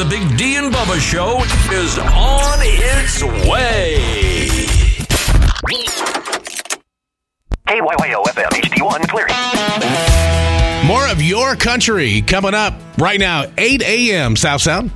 Big D and Bubba Show is on its way. KYYO FM HD1 clearing. More of your country coming up right now, 8 a.m. South Sound.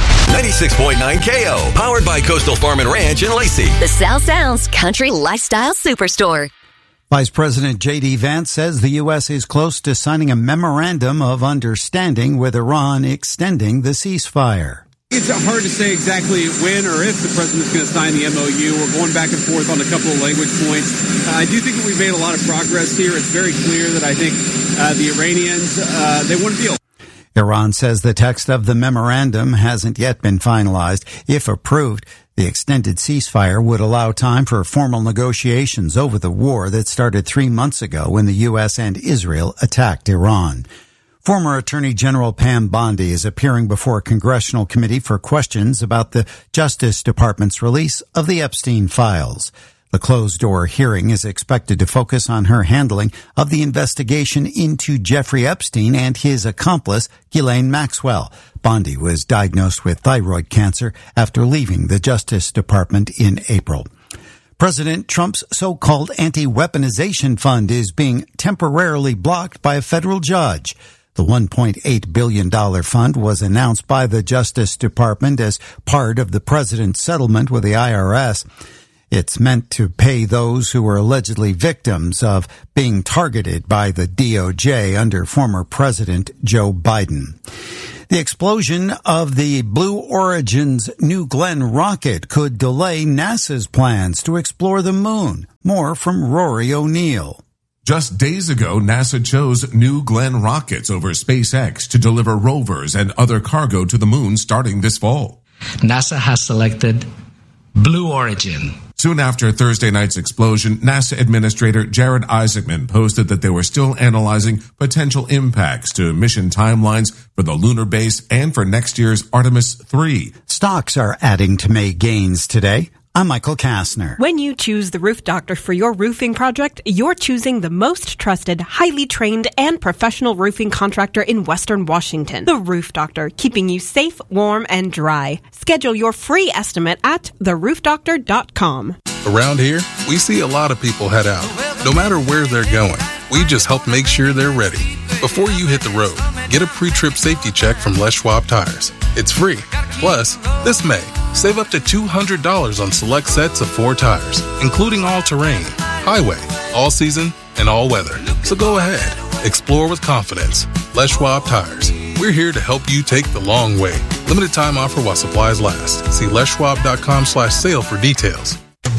96.9 KO, powered by Coastal Farm and Ranch in Lacey. The South Sound's Country Lifestyle Superstore. Vice President J.D. Vance says the U.S. is close to signing a memorandum of understanding with Iran extending the ceasefire. It's hard to say exactly when or if the president's going to sign the MOU. We're going back and forth on a couple of language points. I do think that we've made a lot of progress here. It's very clear that I think the Iranians, they want a deal. Iran says the text of the memorandum hasn't yet been finalized. If approved, the extended ceasefire would allow time for formal negotiations over the war that started 3 months ago when the U.S. and Israel attacked Iran. Former Attorney General Pam Bondi is appearing before a congressional committee for questions about the Justice Department's release of the Epstein files. The closed-door hearing is expected to focus on her handling of the investigation into Jeffrey Epstein and his accomplice, Ghislaine Maxwell. Bondi was diagnosed with thyroid cancer after leaving the Justice Department in April. President Trump's so-called anti-weaponization fund is being temporarily blocked by a federal judge. The $1.8 billion fund was announced by the Justice Department as part of the president's settlement with the IRS. It's meant to pay those who were allegedly victims of being targeted by the DOJ under former President Joe Biden. The explosion of the Blue Origin's New Glenn rocket could delay NASA's plans to explore the moon. More from Rory O'Neill. Just days ago, NASA chose New Glenn rockets over SpaceX to deliver rovers and other cargo to the moon starting this fall. NASA has selected Blue Origin. Soon after Thursday night's explosion, NASA Administrator Jared Isaacman posted that they were still analyzing potential impacts to mission timelines for the lunar base and for next year's Artemis 3. Stocks are adding to May gains today. I'm Michael Kastner. When you choose the Roof Doctor for your roofing project, you're choosing the most trusted, highly trained, and professional roofing contractor in Western Washington. The Roof Doctor, keeping you safe, warm, and dry. Schedule your free estimate at theroofdoctor.com. Around here, we see a lot of people head out. No matter where they're going, we just help make sure they're ready. Before you hit the road, get a pre-trip safety check from Les Schwab Tires. It's free. Plus, this May, save up to $200 on select sets of 4 tires, including all-terrain, highway, all-season, and all-weather. So go ahead. Explore with confidence. Les Schwab Tires. We're here to help you take the long way. Limited time offer while supplies last. See leschwab.com/sale for details.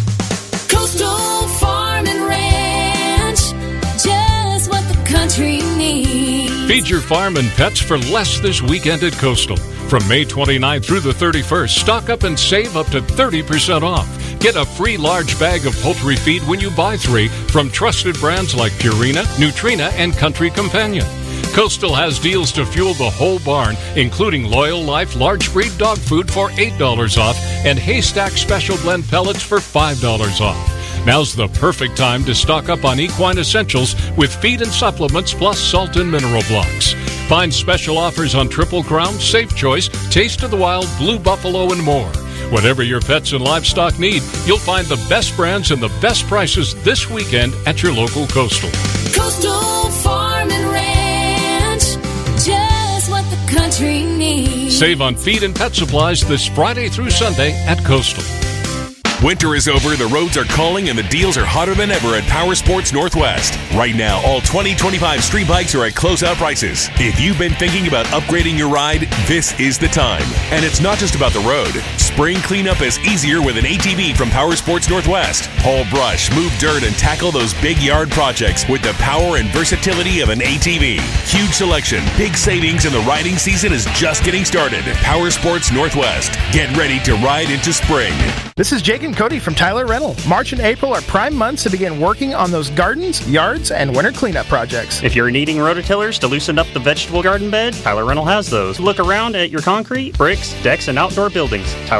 Coastal Farm and Ranch, just what the country needs. Feed your farm and pets for less this weekend at Coastal. From May 29th through the 31st, stock up and save up to 30% off. Get a free large bag of poultry feed when you buy 3 from trusted brands like Purina, Nutrina, and Country Companion. Coastal has deals to fuel the whole barn, including Loyal Life large breed dog food for $8 off and Haystack Special Blend pellets for $5 off. Now's the perfect time to stock up on equine essentials with feed and supplements plus salt and mineral blocks. Find special offers on Triple Crown, Safe Choice, Taste of the Wild, Blue Buffalo, and more. Whatever your pets and livestock need, you'll find the best brands and the best prices this weekend at your local Coastal. Coastal Farm and Ranch, just what the country needs. Save on feed and pet supplies this Friday through Sunday at Coastal. Winter is over, the roads are calling, and the deals are hotter than ever at Power Sports Northwest. Right now, all 2025 street bikes are at closeout prices. If you've been thinking about upgrading your ride, this is the time. And it's not just about the road. Spring cleanup is easier with an ATV from Power Sports Northwest. Haul brush, move dirt, and tackle those big yard projects with the power and versatility of an ATV. Huge selection, big savings, and the riding season is just getting started. Power Sports Northwest. Get ready to ride into spring. This is Jake and Cody from Tyler Rental. March and April are prime months to begin working on those gardens, yards, and winter cleanup projects. If you're needing rototillers to loosen up the vegetable garden bed, Tyler Rental has those. Look around at your concrete, bricks, decks, and outdoor buildings. Tyler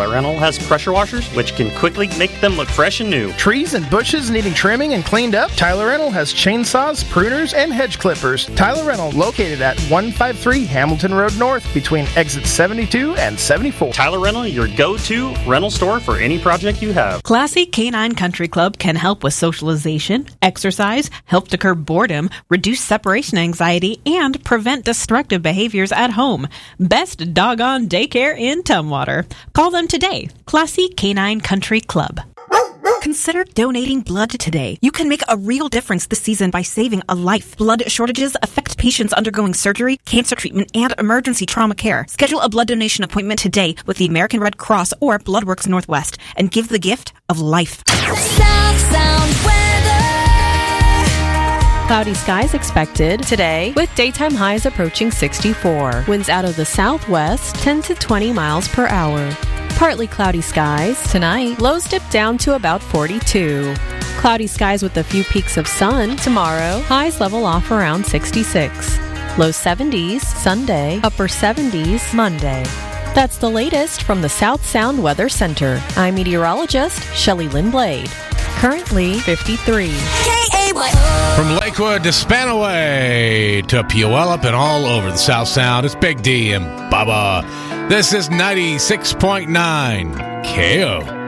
Tyler Rental has pressure washers, which can quickly make them look fresh and new. Trees and bushes needing trimming and cleaned up? Tyler Rental has chainsaws, pruners, and hedge clippers. Tyler Rental, located at 153 Hamilton Road North between exits 72 and 74. Tyler Rental, your go-to rental store for any project you have. Classy Canine Country Club can help with socialization, exercise, help to curb boredom, reduce separation anxiety, and prevent destructive behaviors at home. Best doggone daycare in Tumwater. Call them today. Classy Canine Country Club. Consider donating blood today. You can make a real difference this season by saving a life. Blood shortages affect patients undergoing surgery, cancer treatment, and emergency trauma care. Schedule a blood donation appointment today with the American Red Cross or Bloodworks Northwest and give the gift of life. South Sound weather. Cloudy skies expected today with daytime highs approaching 64. Winds out of the southwest 10 to 20 miles per hour. Partly cloudy skies tonight. Lows dip down to about 42. Cloudy skies with a few peaks of sun tomorrow. Highs level off around 66. Low 70s Sunday. Upper 70s Monday. That's the latest from the South Sound Weather Center. I'm meteorologist Shelley Lynn-Blade. Currently 53. From Lakewood to Spanaway to Puyallup and all over the South Sound, it's Big D and Bubba. This is 96.9 KO.